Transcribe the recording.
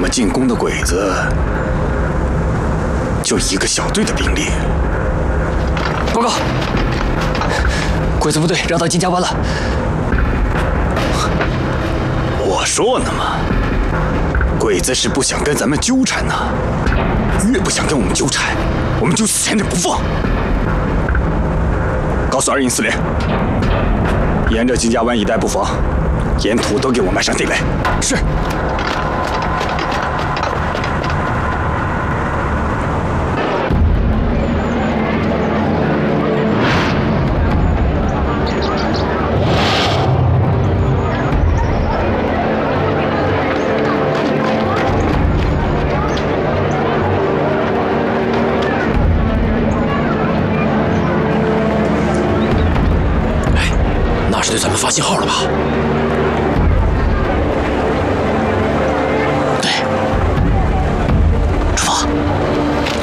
进攻的鬼子就1个小队的兵力。 报告，鬼子部队绕到金家湾了。 我说呢嘛，鬼子是不想跟咱们纠缠呐，越不想跟我们纠缠，我们就死缠着不放。告诉2营4连，沿着金家湾一带布防，沿途都给我埋上地雷。是。 对咱们发信号了吧？